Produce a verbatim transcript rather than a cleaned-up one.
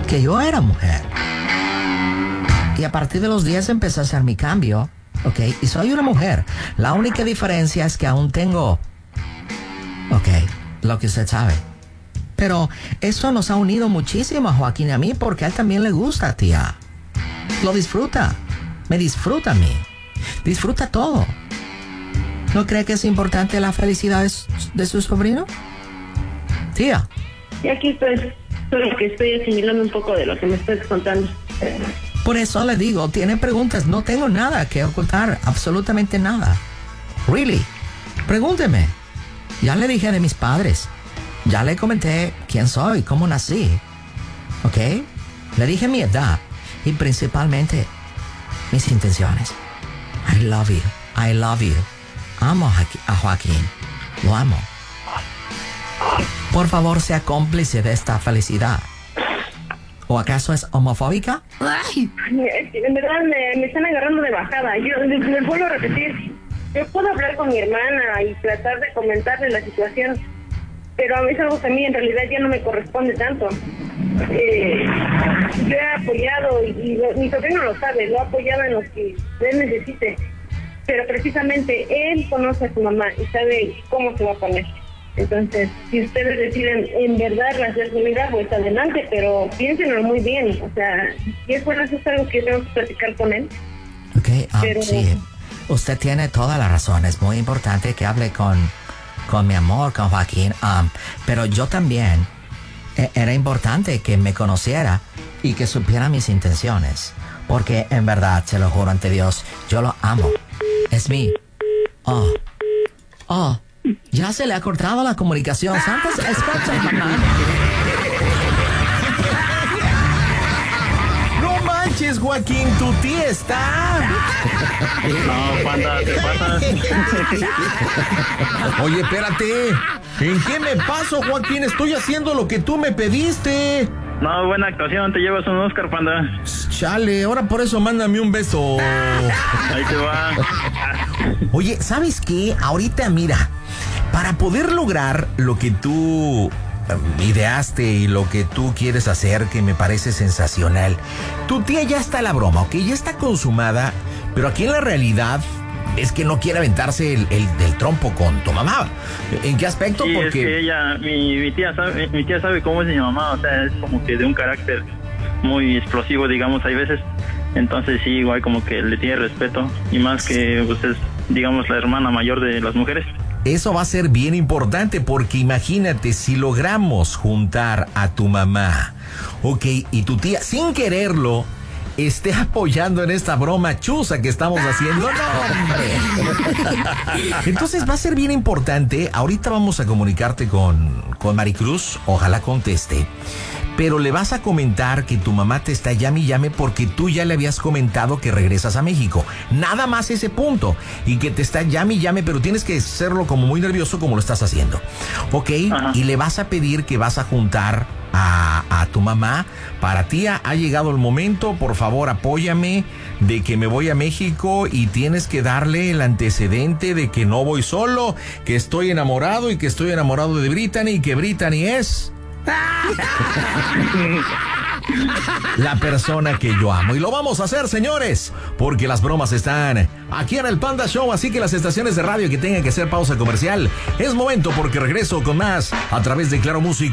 que yo era mujer. Y a partir de los diez empecé a hacer mi cambio, ¿ok? Y soy una mujer. La única diferencia es que aún tengo, ok, lo que usted sabe. Pero eso nos ha unido muchísimo a Joaquín y a mí porque a él también le gusta, tía. Lo disfruta. Me disfruta a mí. Disfruta todo. ¿No cree que es importante la felicidad de su, de su sobrino? Tía. Y aquí estoy, solo que estoy asimilando un poco de lo que me estás contando. Por eso le digo, tiene preguntas, no tengo nada que ocultar, absolutamente nada. Really, pregúnteme. Ya le dije de mis padres, ya le comenté quién soy, cómo nací, ¿ok? Le dije mi edad y principalmente mis intenciones. I love you, I love you. Amo a Joaquín, lo amo. Por favor, sea cómplice de esta felicidad. ¿O acaso es homofóbica? Ay. En verdad me, me están agarrando de bajada. Yo les, les vuelvo a repetir. Yo puedo hablar con mi hermana y tratar de comentarle la situación, pero a mí es algo que a mí en realidad ya no me corresponde tanto. Eh, yo he apoyado, y, y lo, mi sobrino lo sabe, lo he apoyado en lo que él necesite, pero precisamente él conoce a su mamá y sabe cómo se va a poner. Entonces, si ustedes deciden en verdad hacer su vida, pues adelante, pero piénsenlo muy bien. O sea, si es bueno, eso es algo que tengo que platicar con él. Ok, um, pero... sí. Usted tiene toda la razón. Es muy importante que hable con, con mi amor, con Joaquín. Um, pero yo también, eh, era importante que me conociera y que supiera mis intenciones. Porque en verdad, se lo juro ante Dios, yo lo amo. Es mi... Oh. Oh. Ya se le ha cortado la comunicación. Santos, escucha, mamá. No manches, Joaquín, tu tía está. No, panda, te pasas. Oye, espérate. ¿En qué me paso, Joaquín? Estoy haciendo lo que tú me pediste. No, buena actuación, te llevas un Oscar, panda. Chale, ahora por eso mándame un beso. Ahí te va. Oye, ¿sabes qué? Ahorita, mira, para poder lograr lo que tú ideaste y lo que tú quieres hacer, que me parece sensacional, tu tía ya está la broma, ¿ok? Ya está consumada, pero aquí en la realidad es que no quiere aventarse el, el del trompo con tu mamá. ¿En qué aspecto? Sí, porque es que ella, mi, mi tía sabe, mi tía sabe cómo es mi mamá, o sea, es como que de un carácter muy explosivo, digamos, hay veces. Entonces sí, igual como que le tiene respeto, y más que pues es, digamos, la hermana mayor de las mujeres. Eso va a ser bien importante porque imagínate si logramos juntar a tu mamá, ok, y tu tía sin quererlo esté apoyando en esta broma chusa que estamos haciendo. No, hombre. Entonces va a ser bien importante. Ahorita vamos a comunicarte con, con Maricruz, ojalá conteste. Pero le vas a comentar que tu mamá te está llame y llame porque tú ya le habías comentado que regresas a México. Nada más ese punto. Y que te está llame y llame, pero tienes que hacerlo como muy nervioso como lo estás haciendo. ¿Ok? Ajá. Y le vas a pedir que vas a juntar a, a tu mamá. Para tía, ha llegado el momento, por favor apóyame de que me voy a México y tienes que darle el antecedente de que no voy solo, que estoy enamorado y que estoy enamorado de Brittany y que Brittany es... la persona que yo amo. Y lo vamos a hacer, señores, porque las bromas están aquí en el Panda Show. Así que las estaciones de radio que tengan que hacer pausa comercial, es momento porque regreso con más a través de Claro Música.